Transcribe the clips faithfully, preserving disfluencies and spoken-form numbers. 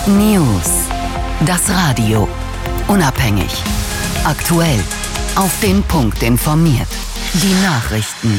News. Das Radio. Unabhängig. Aktuell. Auf den Punkt informiert. Die Nachrichten.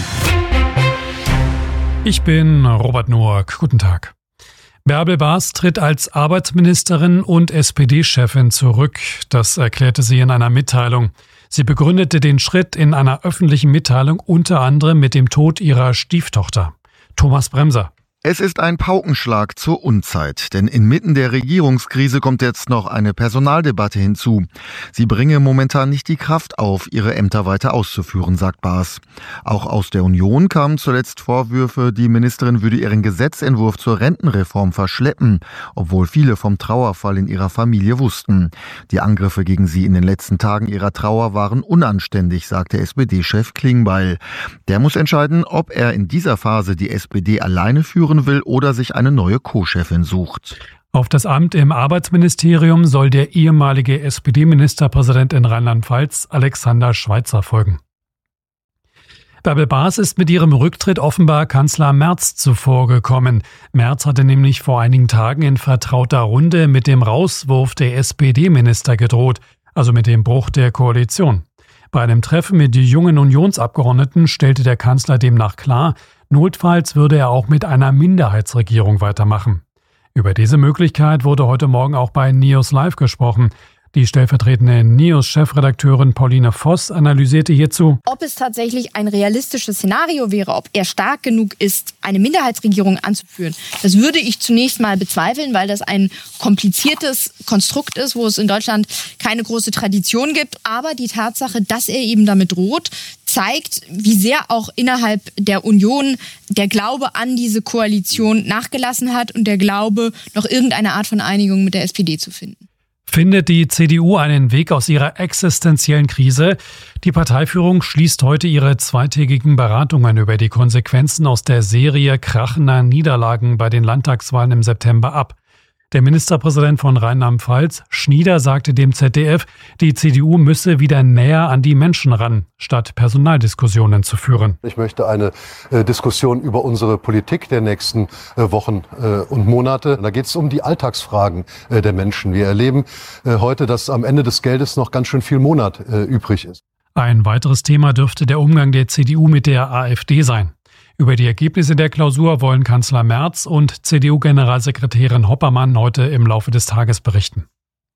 Ich bin Robert Noack. Guten Tag. Bärbel Baas tritt als Arbeitsministerin und S P D-Chefin zurück. Das erklärte sie in einer Mitteilung. Sie begründete den Schritt in einer öffentlichen Mitteilung unter anderem mit dem Tod ihrer Stieftochter. Thomas Bremser. Es ist ein Paukenschlag zur Unzeit, denn inmitten der Regierungskrise kommt jetzt noch eine Personaldebatte hinzu. Sie bringe momentan nicht die Kraft auf, ihre Ämter weiter auszuführen, sagt Baas. Auch aus der Union kamen zuletzt Vorwürfe, die Ministerin würde ihren Gesetzentwurf zur Rentenreform verschleppen, obwohl viele vom Trauerfall in ihrer Familie wussten. Die Angriffe gegen sie in den letzten Tagen ihrer Trauer waren unanständig, sagte S P D-Chef Klingbeil. Der muss entscheiden, ob er in dieser Phase die S P D alleine führen will oder sich eine neue Co-Chefin sucht. Auf das Amt im Arbeitsministerium soll der ehemalige S P D-Ministerpräsident in Rheinland-Pfalz Alexander Schweitzer folgen. Bärbel Baas ist mit ihrem Rücktritt offenbar Kanzler Merz zuvorgekommen. Merz hatte nämlich vor einigen Tagen in vertrauter Runde mit dem Rauswurf der S P D-Minister gedroht, also mit dem Bruch der Koalition. Bei einem Treffen mit jungen Unionsabgeordneten stellte der Kanzler demnach klar, notfalls würde er auch mit einer Minderheitsregierung weitermachen. Über diese Möglichkeit wurde heute Morgen auch bei News Live gesprochen. Die stellvertretende News-Chefredakteurin Pauline Voss analysierte hierzu, ob es tatsächlich ein realistisches Szenario wäre, ob er stark genug ist, eine Minderheitsregierung anzuführen. Das würde ich zunächst mal bezweifeln, weil das ein kompliziertes Konstrukt ist, wo es in Deutschland keine große Tradition gibt. Aber die Tatsache, dass er eben damit droht, zeigt, wie sehr auch innerhalb der Union der Glaube an diese Koalition nachgelassen hat und der Glaube, noch irgendeine Art von Einigung mit der S P D zu finden. Findet die C D U einen Weg aus ihrer existenziellen Krise? Die Parteiführung schließt heute ihre zweitägigen Beratungen über die Konsequenzen aus der Serie krachender Niederlagen bei den Landtagswahlen im September ab. Der Ministerpräsident von Rheinland-Pfalz, Schnieder, sagte dem Z D F, die C D U müsse wieder näher an die Menschen ran, statt Personaldiskussionen zu führen. Ich möchte eine äh, Diskussion über unsere Politik der nächsten äh, Wochen äh, und Monate. Da geht es um die Alltagsfragen äh, der Menschen. Wir erleben äh, heute, dass am Ende des Geldes noch ganz schön viel Monat äh, übrig ist. Ein weiteres Thema dürfte der Umgang der C D U mit der AfD sein. Über die Ergebnisse der Klausur wollen Kanzler Merz und C D U-Generalsekretärin Hoppermann heute im Laufe des Tages berichten.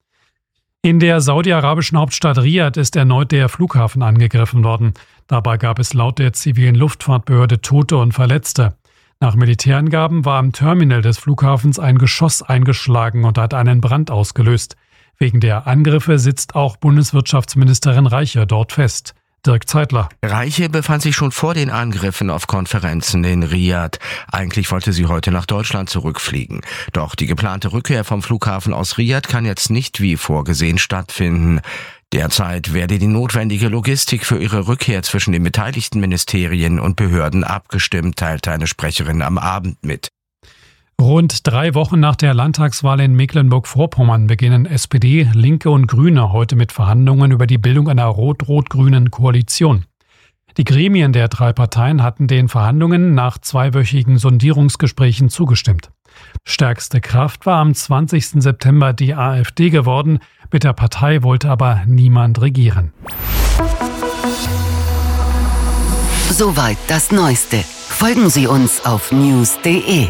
In der saudi-arabischen Hauptstadt Riad ist erneut der Flughafen angegriffen worden. Dabei gab es laut der zivilen Luftfahrtbehörde Tote und Verletzte. Nach Militärangaben war am Terminal des Flughafens ein Geschoss eingeschlagen und hat einen Brand ausgelöst. Wegen der Angriffe sitzt auch Bundeswirtschaftsministerin Reiche dort fest. Dirk Zeitler. Reiche befand sich schon vor den Angriffen auf Konferenzen in Riad. Eigentlich wollte sie heute nach Deutschland zurückfliegen. Doch die geplante Rückkehr vom Flughafen aus Riad kann jetzt nicht wie vorgesehen stattfinden. Derzeit werde die notwendige Logistik für ihre Rückkehr zwischen den beteiligten Ministerien und Behörden abgestimmt, teilte eine Sprecherin am Abend mit. Rund drei Wochen nach der Landtagswahl in Mecklenburg-Vorpommern beginnen S P D, Linke und Grüne heute mit Verhandlungen über die Bildung einer rot-rot-grünen Koalition. Die Gremien der drei Parteien hatten den Verhandlungen nach zweiwöchigen Sondierungsgesprächen zugestimmt. Stärkste Kraft war am zwanzigsten September die AfD geworden. Mit der Partei wollte aber niemand regieren. Soweit das Neueste. Folgen Sie uns auf news punkt de.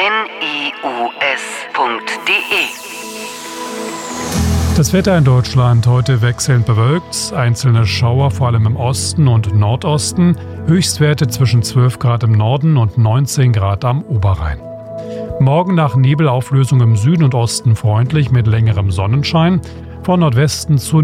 Das Wetter in Deutschland heute wechselnd bewölkt, einzelne Schauer vor allem im Osten und Nordosten, Höchstwerte zwischen zwölf Grad im Norden und neunzehn Grad am Oberrhein. Morgen nach Nebelauflösung im Süden und Osten freundlich mit längerem Sonnenschein, von Nordwesten zu